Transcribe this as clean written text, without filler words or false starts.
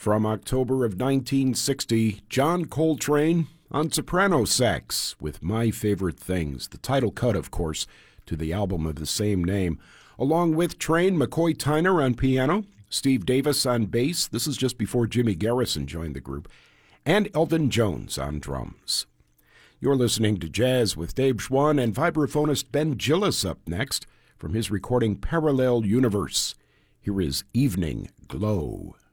From October of 1960, John Coltrane on soprano sax with My Favorite Things, the title cut, of course, to the album of the same name, along with Train McCoy Tyner on piano, Steve Davis on bass, this is just before Jimmy Garrison joined the group, and Elvin Jones on drums. You're listening to Jazz with Dave Schwann, and vibraphonist Ben Gillis up next from his recording Parallel Universe. Here is Evening Glow.